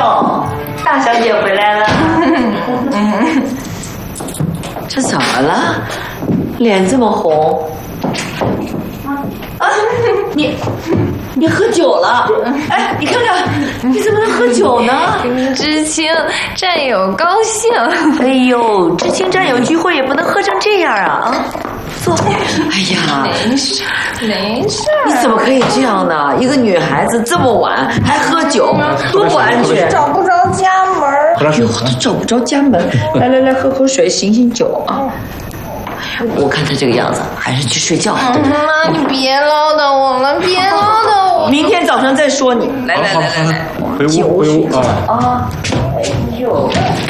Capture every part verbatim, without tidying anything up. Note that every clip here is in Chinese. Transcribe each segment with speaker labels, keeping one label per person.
Speaker 1: 呦，大小姐回来了。这怎么了？脸这么红？啊，你你喝酒了？哎，你看看，你怎么能喝酒呢？
Speaker 2: 知青战友高兴。
Speaker 1: 哎呦，知青战友聚会也不能喝成这样啊！啊，坐。哎呀，
Speaker 2: 没事，没事。
Speaker 1: 你怎么可以这样呢？一个女孩子这么晚还喝酒，多不安全！
Speaker 2: 找不着家门。
Speaker 1: 哎呦，都找不着家门。来来来，喝口水，醒醒酒啊！我看他这个样子，还是去睡觉好。
Speaker 2: 妈，你别唠叨我了，别唠叨我。
Speaker 1: 明天早上再说你。来来来来来，
Speaker 3: 回屋回屋啊！
Speaker 1: 啊！哎呦！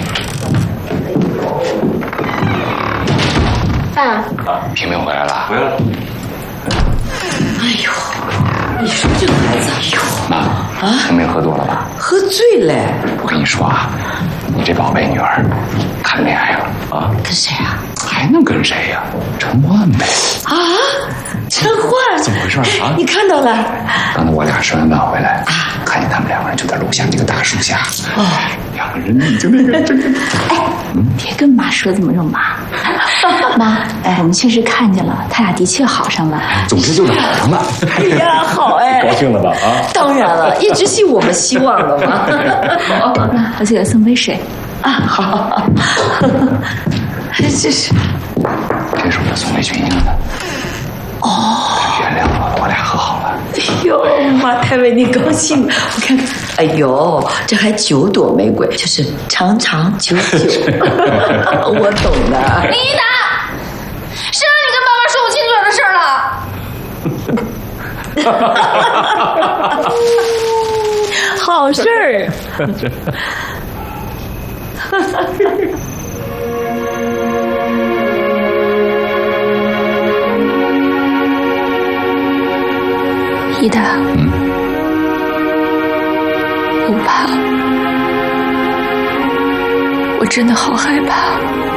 Speaker 2: 爸，
Speaker 4: 平平回来了。
Speaker 3: 回来了。
Speaker 1: 哎呦，你说这个孩子，哎呦，
Speaker 4: 妈啊，平平喝多了吧？
Speaker 1: 喝醉了。
Speaker 4: 我跟你说啊，你这宝贝女儿谈恋爱了啊？
Speaker 1: 跟谁啊？
Speaker 4: 还能跟谁呀？陈焕呗。
Speaker 1: 啊，陈焕？
Speaker 3: 怎么回事啊？
Speaker 1: 你看到了？
Speaker 4: 刚才我俩吃完饭回来，看见他们两个人就在楼下那个大树下。哦，两个人已经那个这个。
Speaker 5: 哎，别跟妈说这么肉麻。妈，哎，我们确实看见了，他俩的确好上了。
Speaker 3: 总之就是好上了。
Speaker 1: 哎呀，好哎，
Speaker 3: 高兴了吧？啊，
Speaker 1: 当然了，一直是我们希望的嘛。
Speaker 5: 好，那我就给送杯水。
Speaker 1: 啊，好。这是，
Speaker 4: 这是我送给群英的。哦，原谅我，我俩和好了。
Speaker 1: 哎呦，妈太为你高兴了！我看看，哎呦，这还九朵玫瑰，就是长长久久。我懂的。
Speaker 2: 林一达，谁让你跟爸爸说我亲嘴的事儿了？
Speaker 1: 好事儿。
Speaker 5: 一达，嗯，我怕，我真的好害怕。